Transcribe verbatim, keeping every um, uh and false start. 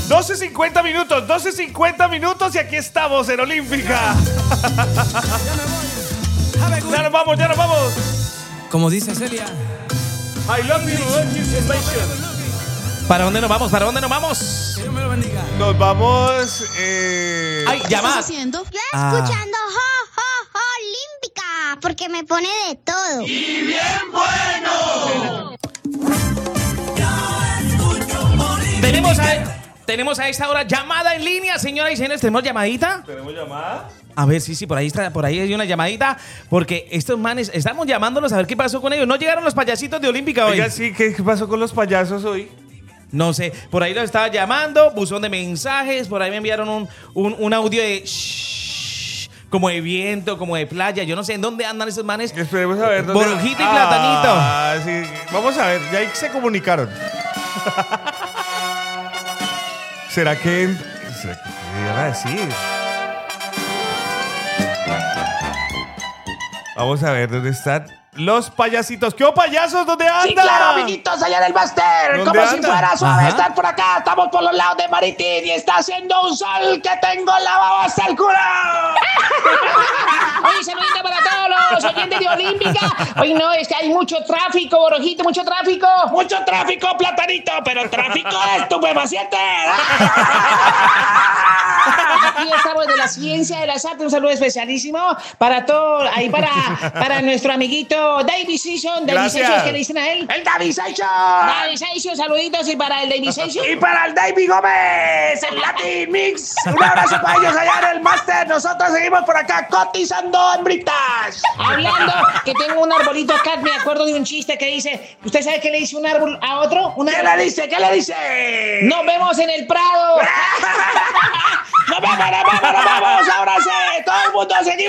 doce cincuenta minutos, doce cincuenta minutos y aquí estamos en Olímpica. Ya nos vamos, ya nos vamos. Como dice Celia. I love you, love you, sensation. ¿Para dónde nos vamos? ¿Para dónde nos vamos? Que Dios me lo bendiga. Nos vamos. Eh... Ay, llamada. Yo Ah. escuchando jo, jo, jo, Olímpica, porque me pone de todo. ¡Y bien bueno! Tenemos a, tenemos a esta hora llamada en línea, señoras y señores. ¿Tenemos llamadita? ¿Tenemos llamada? A ver, sí, sí, por ahí está, por ahí hay una llamadita. Porque estos manes, estamos llamándolos a ver qué pasó con ellos. No llegaron los payasitos de Olímpica hoy. Oiga, sí, ¿qué pasó con los payasos hoy? No sé, por ahí los estaba llamando, buzón de mensajes, por ahí me enviaron un, un, un audio de shhh, como de viento, como de playa. Yo no sé en dónde andan esos manes. Esperemos a ver dónde... Borojito y Platanito. Ah, sí. Vamos a ver, ya ahí se comunicaron. ¿Será que... ¿Será que qué iban a decir? Vamos a ver dónde están los payasitos. ¿Qué payasos? ¿Dónde andan? Sí, claro, amiguitos, allá del máster. ¿Dónde Como si andan? fuera suave Ajá. estar por acá. Estamos por los lados de Maritín y está haciendo un sol que tengo la baba hasta el culo. Oye, saludito para todos los oyentes de Olímpica. Oye, no, es que hay mucho tráfico, Borojito, mucho tráfico. Mucho tráfico, Platanito, pero tráfico es estupefaciente. Aquí estamos de la ciencia de las artes. Un saludo especialísimo para todo, ahí para, para nuestro amiguito David Session. David Gracias. Session, ¿qué le dicen a él? El David Session. David Session, saluditos y para el David Session. Y para el David Gómez, el Latin Mix. Un abrazo para ellos allá en el máster. Nosotros seguimos por acá cotizando en britas. Hablando que tengo un arbolito acá, me acuerdo de un chiste que dice, ¿usted sabe qué le dice un árbol a otro? ¿Un árbol? ¿Qué le dice? ¿Qué le dice? Nos vemos en el Prado. Nos vemos, nos vemos, nos vemos. Ahora sí, todo el mundo seguimos.